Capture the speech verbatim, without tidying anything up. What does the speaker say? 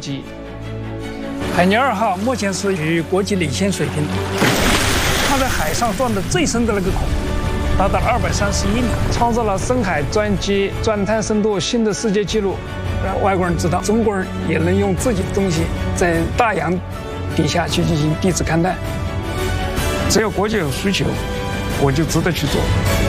机。海尼二号目前是与国际领先水平，它在海上钻的最深的那个孔，达到了二百三十一米，创造了深海钻机钻探深度新的世界纪录。让外国人知道，中国人也能用自己的东西在大洋底下去进行地质勘探。只要国际有需求，我就值得去做。